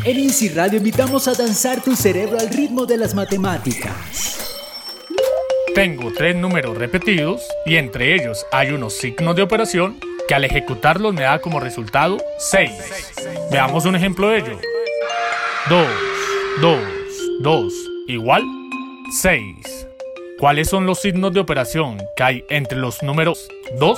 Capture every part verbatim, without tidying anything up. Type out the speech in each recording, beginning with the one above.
En Easy Radio invitamos a danzar tu cerebro al ritmo de las matemáticas. Tengo tres números repetidos y entre ellos hay unos signos de operación que al ejecutarlos me da como resultado seis. Veamos un ejemplo de ello. dos, dos, dos igual seis. ¿Cuáles son los signos de operación que hay entre los números dos?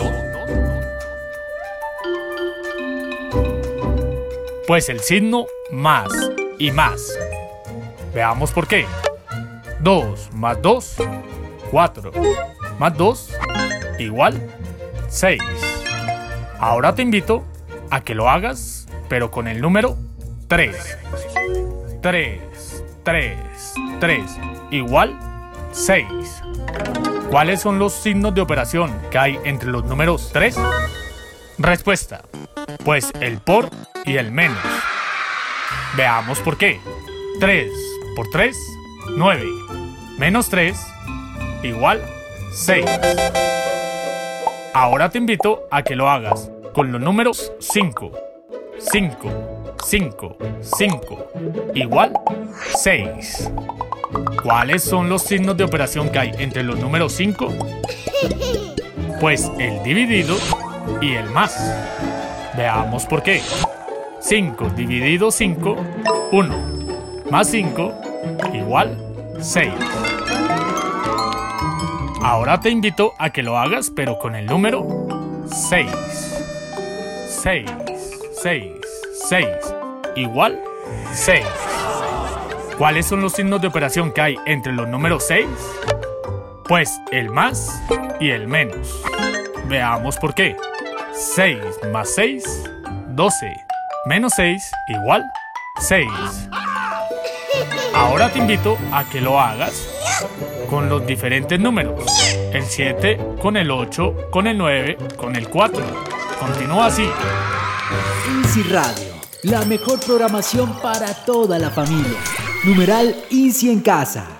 Pues el signo más y más. Veamos por qué. dos más dos, cuatro. Más dos, igual seis. Ahora te invito a que lo hagas, pero con el número tres. tres, tres, tres, igual seis. ¿Cuáles son los signos de operación que hay entre los números tres? Respuesta. Pues el por y el menos. Veamos por qué. tres por tres, nueve. Menos tres, igual seis. Ahora te invito a que lo hagas con los números cinco. cinco, cinco, cinco, igual seis. ¿Cuáles son los signos de operación que hay entre los números cinco? Pues el dividido y el más. Veamos por qué. cinco dividido cinco, uno. Más cinco, igual seis. Ahora te invito a que lo hagas, pero con el número seis. seis, seis, seis, igual seis. ¿Cuáles son los signos de operación que hay entre los números seis? Pues el más y el menos. Veamos por qué. seis más seis, doce. Menos seis, igual seis. Ahora te invito a que lo hagas con los diferentes números. El siete, con el ocho, con el nueve, con el cuatro. Continúa así. Easy Radio, la mejor programación para toda la familia. Numeral Easy en casa.